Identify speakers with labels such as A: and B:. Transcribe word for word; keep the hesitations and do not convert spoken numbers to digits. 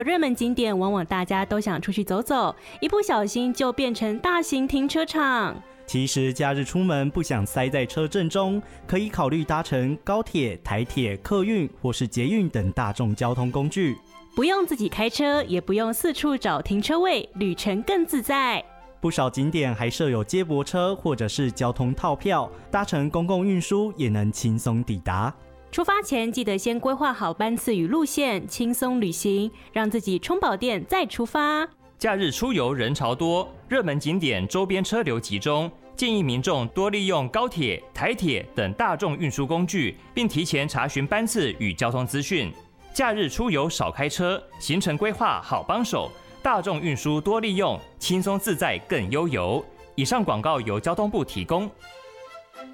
A: 热门景点往往大家都想出去走走，一不小心就变成大型停车场。
B: 其实假日出门不想塞在车阵中，可以考虑搭乘高铁、台铁、客运或是捷运等大众交通工具，
A: 不用自己开车，也不用四处找停车位，旅程更自在。
B: 不少景点还设有接驳车或者是交通套票，搭乘公共运输也能轻松抵达。
A: 出发前记得先规划好班次与路线，轻松旅行，让自己充饱电再出发。
C: 假日出游人潮多，热门景点周边车流集中，建议民众多利用高铁、台铁等大众运输工具，并提前查询班次与交通资讯。假日出游少开车，行程规划好帮手，大众运输多利用，轻松自在更悠游。以上广告由交通部提供。